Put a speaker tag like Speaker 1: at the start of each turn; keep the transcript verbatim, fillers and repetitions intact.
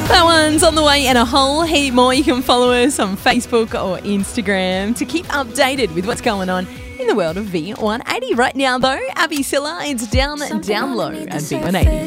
Speaker 1: That one's on the way and a whole heap more. You can follow us on Facebook or Instagram to keep updated with what's going on in the world of V one eighty. Right now, though, Abby Silla, it's down, down low at V one eighty.